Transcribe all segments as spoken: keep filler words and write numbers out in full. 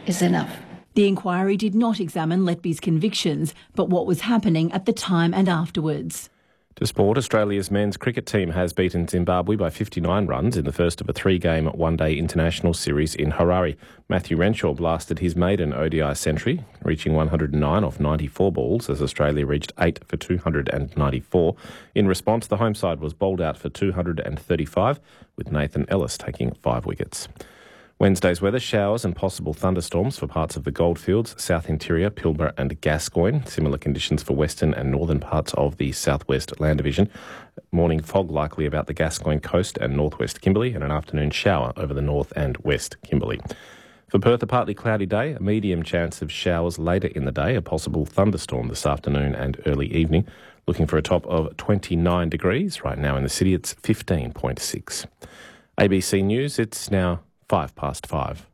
is enough. The inquiry did not examine Letby's convictions, but what was happening at the time and afterwards. To sport, Australia's men's cricket team has beaten Zimbabwe by fifty-nine runs in the first of a three-game one-day international series in Harare. Matthew Renshaw blasted his maiden O D I century, reaching one hundred nine off ninety-four balls as Australia reached eight for two hundred ninety-four. In response, the home side was bowled out for two hundred thirty-five, with Nathan Ellis taking five wickets. Wednesday's weather: showers and possible thunderstorms for parts of the Goldfields, South Interior, Pilbara and Gascoyne. Similar conditions for western and northern parts of the southwest land division. Morning fog likely about the Gascoyne coast and northwest Kimberley, and an afternoon shower over the north and west Kimberley. For Perth, a partly cloudy day, a medium chance of showers later in the day, a possible thunderstorm this afternoon and early evening. Looking for a top of twenty-nine degrees. Right now in the city it's fifteen point six. A B C News, it's now five past five.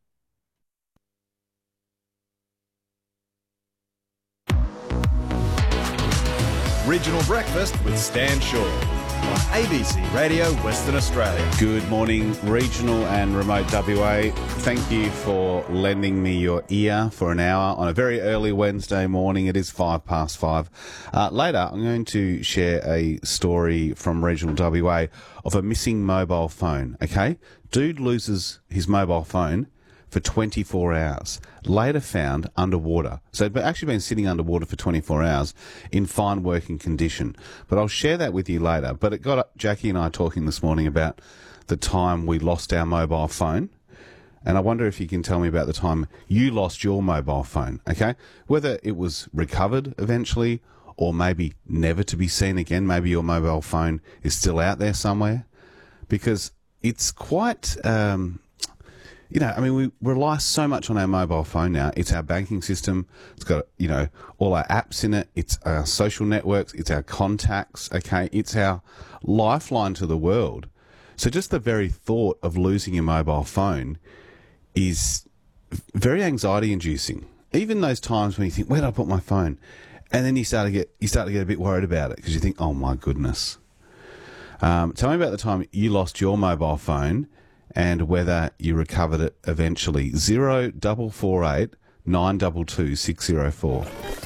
Regional Breakfast with Stan Shaw on A B C Radio Western Australia. Good morning, regional and remote W A. Thank you for lending me your ear for an hour on a very early Wednesday morning. It is five past five. Uh, later, I'm going to share a story from regional W A of a missing mobile phone, okay? Dude loses his mobile phone for twenty-four hours, later found underwater. So it'd actually been sitting underwater for twenty-four hours in fine working condition. But I'll share that with you later. But it got Jackie and I talking this morning about the time we lost our mobile phone. And I wonder if you can tell me about the time you lost your mobile phone, okay? Whether it was recovered eventually or maybe never to be seen again. Maybe your mobile phone is still out there somewhere. Because it's quite... Um, You know, I mean, we rely so much on our mobile phone now. It's our banking system. It's got, you know, all our apps in it. It's our social networks. It's our contacts, okay? It's our lifeline to the world. So just the very thought of losing your mobile phone is very anxiety-inducing. Even those times when you think, where did I put my phone? And then you start to get, you start to get a bit worried about it because you think, oh, my goodness. Um, tell me about the time you lost your mobile phone and whether you recovered it eventually. Zero double four eight nine two two six zero four.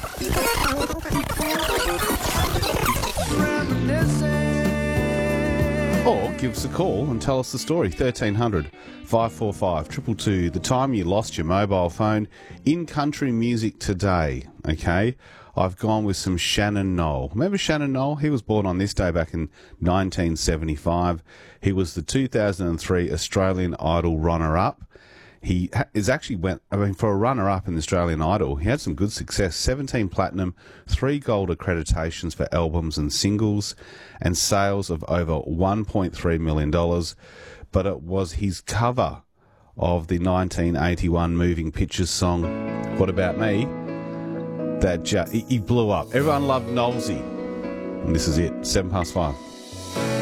Or give us a call and tell us the story. thirteen hundred, five four five, two two two. The time you lost your mobile phone in country music today, okay? I've gone with some Shannon Noll. Remember Shannon Noll? He was born on this day back in nineteen seventy-five. He was the two thousand three Australian Idol runner-up. He is actually went, I mean, for a runner-up in the Australian Idol, he had some good success. seventeen platinum, three gold accreditations for albums and singles, and sales of over one point three million dollars. But it was his cover of the nineteen eighty-one Moving Pictures song, What About Me? That ju- he blew up. Everyone loved Nolsey. And this is it, seven past five.